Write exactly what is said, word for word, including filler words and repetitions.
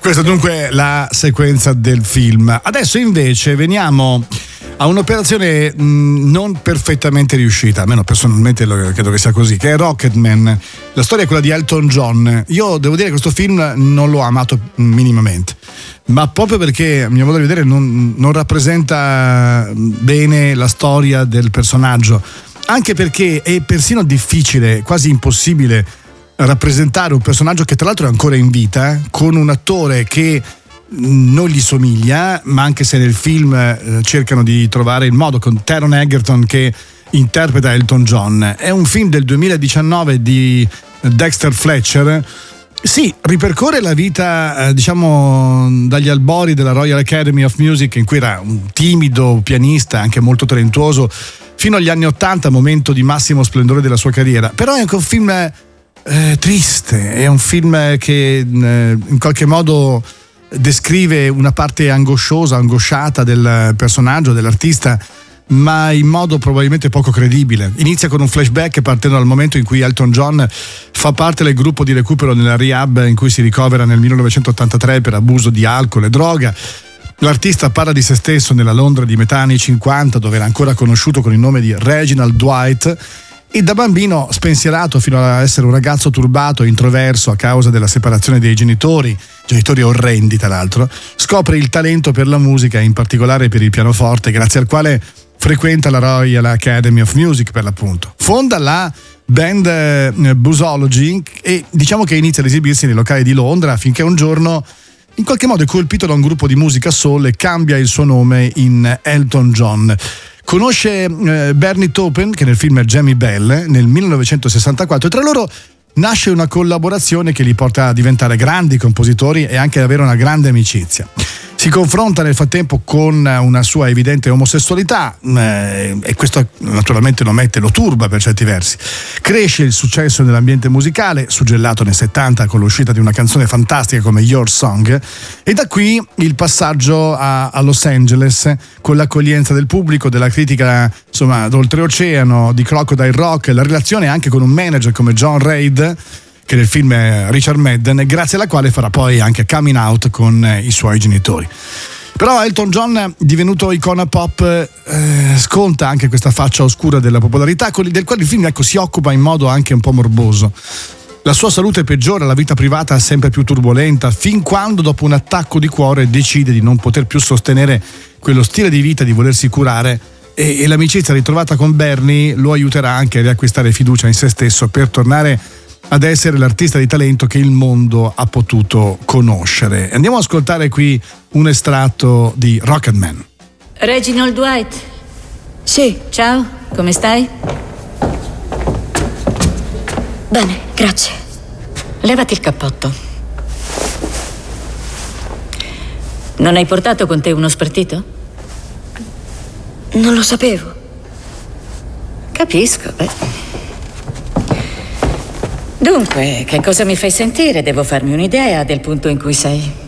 Questa dunque è la sequenza del film. Adesso invece veniamo a un'operazione mh, non perfettamente riuscita, almeno personalmente lo, credo che sia così, che è Rocketman. La storia è quella di Elton John. Io devo dire che questo film non l'ho amato minimamente, ma proprio perché a mio modo di vedere non, non rappresenta bene la storia del personaggio, anche perché è persino difficile, quasi impossibile, rappresentare un personaggio che tra l'altro è ancora in vita, con un attore che non gli somiglia, ma anche se nel film eh, cercano di trovare il modo, con Taron Egerton che interpreta Elton John. È un film del duemiladiciannove di Dexter Fletcher. Sì, ripercorre la vita eh, diciamo dagli albori della Royal Academy of Music, in cui era un timido pianista, anche molto talentuoso, fino agli anni ottanta, momento di massimo splendore della sua carriera. Però è anche un film eh, triste, è un film che eh, in qualche modo descrive una parte angosciosa, angosciata del personaggio, dell'artista, ma in modo probabilmente poco credibile. Inizia con un flashback partendo dal momento in cui Elton John fa parte del gruppo di recupero nella rehab in cui si ricovera nel millenovecentottantatré per abuso di alcol e droga. L'artista parla di se stesso nella Londra di metà anni cinquanta, dove era ancora conosciuto con il nome di Reginald Dwight, e da bambino spensierato fino a essere un ragazzo turbato e introverso a causa della separazione dei genitori, genitori orrendi tra l'altro, scopre il talento per la musica e in particolare per il pianoforte, grazie al quale frequenta la Royal Academy of Music, per l'appunto. Fonda la band eh, Boozology e diciamo che inizia ad esibirsi nei locali di Londra finché un giorno in qualche modo è colpito da un gruppo di musica soul e cambia il suo nome in Elton John. Conosce eh, Bernie Taupin, che nel film è Jamie Bell, nel millenovecentosessantaquattro, e tra loro nasce una collaborazione che li porta a diventare grandi compositori e anche ad avere una grande amicizia. Si confronta nel frattempo con una sua evidente omosessualità eh, e questo naturalmente lo mette, lo turba per certi versi. Cresce il successo nell'ambiente musicale, suggellato nel settanta con l'uscita di una canzone fantastica come Your Song, e da qui il passaggio a, a Los Angeles con l'accoglienza del pubblico, della critica insomma d'oltreoceano, di Crocodile Rock, la relazione anche con un manager come John Reid, che nel film è Richard Madden, grazie alla quale farà poi anche coming out con eh, i suoi genitori. Però Elton John, divenuto icona pop, eh, sconta anche questa faccia oscura della popolarità, del quale il film ecco, si occupa in modo anche un po' morboso. La sua salute peggiora, la vita privata sempre più turbolenta, fin quando dopo un attacco di cuore decide di non poter più sostenere quello stile di vita, di volersi curare, e, e l'amicizia ritrovata con Bernie lo aiuterà anche a riacquistare fiducia in se stesso per tornare ad essere l'artista di talento che il mondo ha potuto conoscere. Andiamo ad ascoltare qui un estratto di Rocketman. Reginald Dwight. Sì. Ciao, come stai? Bene, grazie. Levati il cappotto. Non hai portato con te uno spartito? Non lo sapevo. Capisco, beh. Dunque, che cosa mi fai sentire? Devo farmi un'idea del punto in cui sei.